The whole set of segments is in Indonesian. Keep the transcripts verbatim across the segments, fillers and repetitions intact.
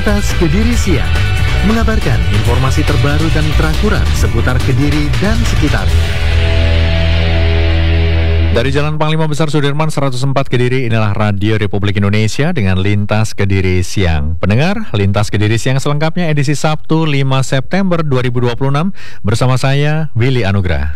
Lintas Kediri Siang, mengabarkan informasi terbaru dan terakurat seputar Kediri dan sekitarnya. Dari Jalan Panglima Besar Sudirman seratus empat Kediri, inilah Radio Republik Indonesia dengan Lintas Kediri Siang. Pendengar, Lintas Kediri Siang selengkapnya edisi Sabtu lima September dua ribu dua puluh enam bersama saya, Willy Anugrah.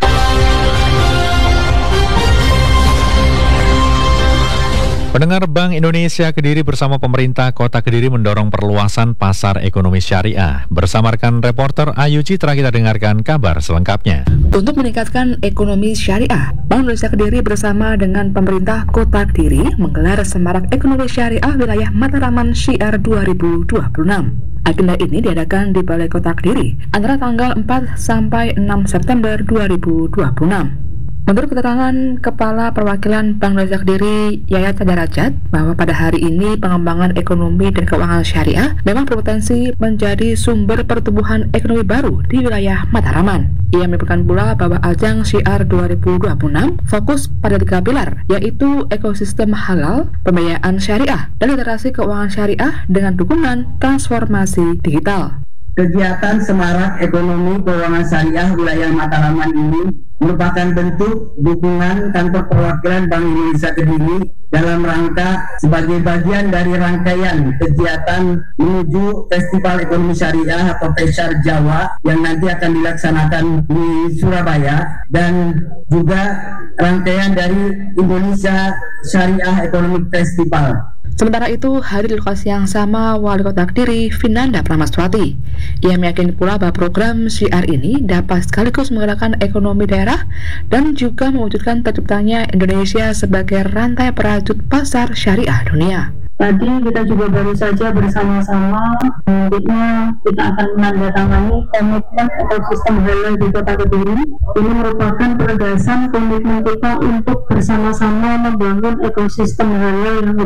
Pendengar, Bank Indonesia Kediri bersama pemerintah Kota Kediri mendorong perluasan pasar ekonomi syariah. Bersama rekan reporter Ayu Citra kita dengarkan kabar selengkapnya. Untuk meningkatkan ekonomi syariah, Bank Indonesia Kediri bersama dengan pemerintah Kota Kediri menggelar Semarak Ekonomi Syariah Wilayah Mataraman Syiar dua ribu dua puluh enam. Agenda ini diadakan di Balai Kota Kediri antara tanggal empat sampai enam September dua ribu dua puluh enam. Menurut keterangan Kepala Perwakilan Bank Indonesia Kediri, Yayat Sadarajat, bahwa pada hari ini pengembangan ekonomi dan keuangan syariah memang berpotensi menjadi sumber pertumbuhan ekonomi baru di wilayah Mataraman. Ia menyebutkan pula bahwa ajang Syiar dua ribu dua puluh enam fokus pada tiga pilar, yaitu ekosistem halal, pembiayaan syariah, dan literasi keuangan syariah dengan dukungan transformasi digital. Kegiatan Semarak Ekonomi Keuangan Syariah Wilayah Mataraman ini merupakan bentuk dukungan kantor perwakilan Bank Indonesia Kediri dalam rangka sebagai bagian dari rangkaian kegiatan menuju Festival Ekonomi Syariah atau Fesyar Jawa yang nanti akan dilaksanakan di Surabaya, dan juga rangkaian dari Indonesia Syariah Economic Festival. Sementara itu, hadir di lokasi yang sama Wali Kota Kediri, Vinanda Pramaswati. Ia meyakini pula bahwa program Syiar ini dapat sekaligus menggerakkan ekonomi daerah dan juga mewujudkan terciptanya Indonesia sebagai rantai perajut pasar syariah dunia. Tadi kita juga baru saja bersama-sama nantinya kita akan menandatangani komitmen ekosistem halal di Kota Kediri. Ini merupakan penegasan komitmen kita untuk bersama-sama membangun ekosistem halal yang